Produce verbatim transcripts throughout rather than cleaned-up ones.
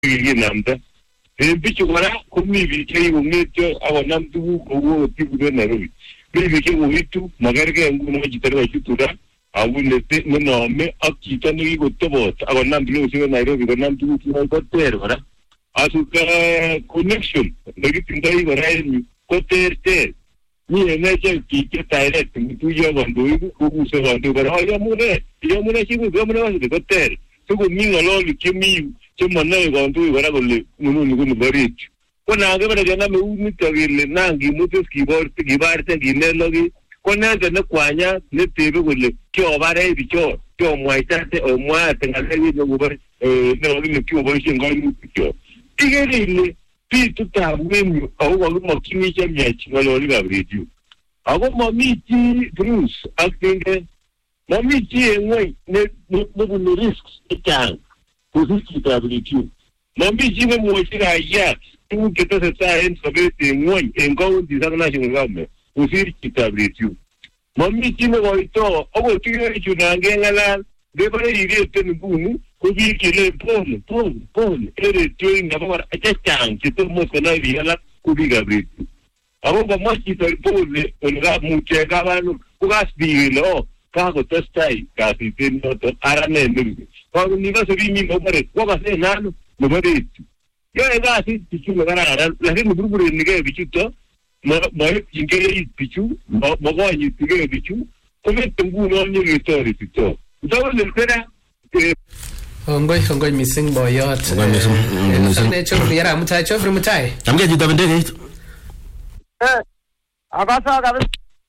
kikinamda. Bichu kora komi biik chekikong'etyo akonam tuguk kou tibu en Nairobi. Mi biik chekoitu makergei nguno chito nekachut ra ako nenome ak chito nekikotobot akonam kiloisiek en Nairobi konam tuguk chebo koter kora. Asuka connection nekitindoi kora en yu koterter. Mi enechek biik che direct ngituiyo kandoik kokuse kandoik kora yomune yomune chikuk yomune wasili koter. Tukomi ng'ololik chemi yu chemanoe kandoik kora kole nununi ko nebo redio. Ko nakibare kename unito kele nangimutis kiborte kibarte kineloki ko nende nekwanya netebe kole kiobare bicho kiomwaitate omwaate ng'alek nekobar nekakile kioboisien kaimutik cho. Ikere ile bitutab ng'emyu ako kakimokyini chemiach ng'ololikab redio. Ako mami chi Bruce ak Tinget, mami chi en ng'weny nebune risks chechang kosir chitab redio. Mami chi nemwochi raiyat tuguk chetesetai en sobet en ng'wony en counties ak national government kosir chitab redio. Mami chi nekoito akot ikere chu nangeng'alal kebare ireten nguni ko biik chele pole pole pole en redio ngabakora chechang chetomos konai biik alak ko biikab redio. Ako komwa chito pole kole kamuche kabanut ko kas biik kele o kakotestai kasit en noton ara ne nerube. Karon ikose bimi kobore kokase nano nebo redio. Yoe kasit bichu nekararan lakini burburenikei bichuto moepchinkei bichu mokonyitikei bichu komete nguno nyeketoretito. Ndawelelkera Ongoi, ongoi missing boyot. Ongoi missing. Missing. Ne chofri yara mutai chofri mutai. Chamge chito bendegeit. Eh. Akasa kabisa.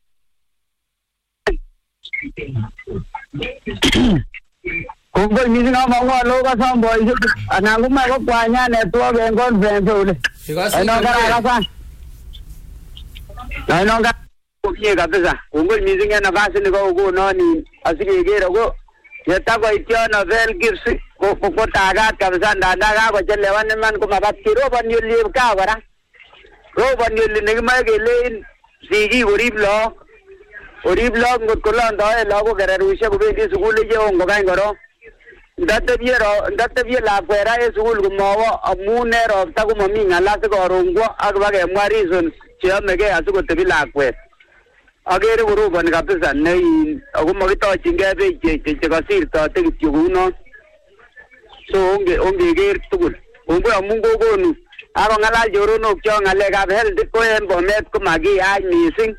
Ongoi missing amangwa loka samboy. Ananguma ko kwanya network en conference ule. Ano kara kasa. Ano kara kuye kabisa. Ongoi missing na basi niko ko noni asikegero ko yetako ityono vel gifsi ko ko tagat kabisa ndanda ko chelewan man ko mabat kirobon yuli ka kora. Robon yuli nekimae kelein sigi korib lo. Korib lo ngot ko londo e lo ko kererushe ko bendi sukul je ongo kain koro. Ndate biero ndate bie la kwera e sukul ko mawo amune robta ko mami ngala se ko rongwo ak bage mwarison che amege asuko tebi la kwet. Agere korobon kabisa nei ako makitochinge beek che che kasirtote kityo kuno. So onge onge ger tugul. Onge amun kokonu ako ngalal choronok cho ngalekab health ko en Bomet ko makiyach missing.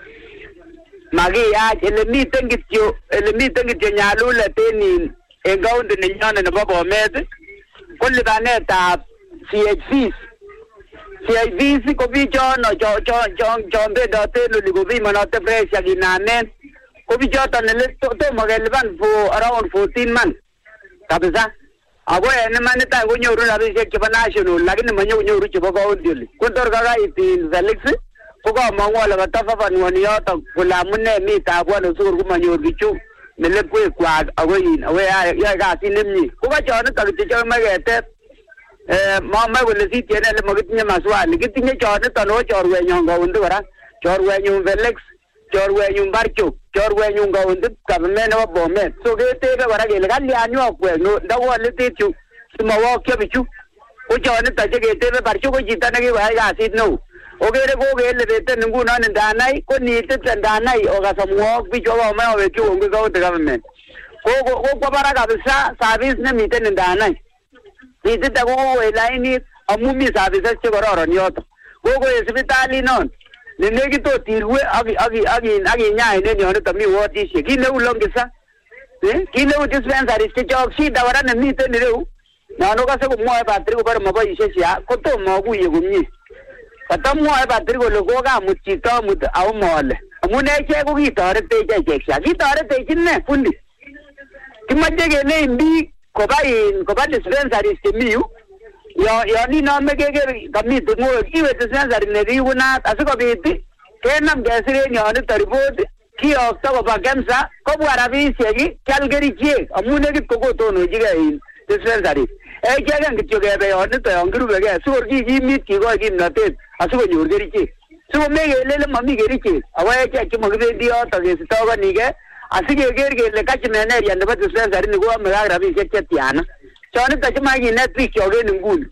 Makiyach ele miten kityo ele miten kityo nyalulet en en county nenyonet nebo Bomet ko lipanetab C H Cs. C H Cs ko bichono cho cho cho cho bendote luli ko bimanote pressure kinanen ko bichoto nele tomo kelipan for around fourteen months kabisa. Ako en manita konyoru rabisiek chebo national lakini manyoru chebo county. Kotor kakaitin Felix ko kamang'u ale katafafanuani yoto kole amune mi tabuan usukur komanyor bichu melekwekwak ako in ako yae kasit nemie. Ko kachonito kityo chome keteb eh mama kole sitiene ele makitinye maswali kitinye chonito no chorwenyon county kora. Chorwenyun Felix, chorwenyun Barchok, chorwenyun county government nebo Bomet. So ketebe kora kele kalyan yokwek no ndawolitit chu simawokyo bichu. Ko chonito cheketebe Barchok ko chito nekikoyai kasit neo. Ogere ko kelebeten nguno ndanai ko nitit ndanai okasamwok bichu akome awekyu kongoi county government. Ko ko kwa bara kabisa service nemiten ndanai. Nitit ako koelainit amu mi services chekororon yoto. Koko sipitali non nenekit ot irue ak ak ak akinyain en yonito mi wodisiek. Kit neu Longisa eh kit neu dispensaries chechok shida kora nemiten ireu. Non okase komwoe Patrick kobore moboisie SHA kotomo akuye komie. Katamwoe Patrick kole kokamut chito amut ako mole. Amun echek ko kitoretech echek SHA. Kitoretech ine fundi. Kimache kelein biik koba in koba dispensaries chemi yu. Yo yo ni nome keker kamit ng'oek iwe dispensary nekikunat asikobit kenam kesiren yonito report kiyokto koba KEMSA kobwa rabisiek kial kerichek amun nekit kokotononjigei in dispensary. Echeken kityo kebe yonito yon kirubegei sikor kikimit kikoi kimnotet asikonyor kerichek. Sikomekelele mami kerichek ako echek chemakibendi yoto kesitokonigei asikeker kele catchment area nebo dispensary ni koame ak rabisiek chetiana. chonito chema kinet biik chogen nguni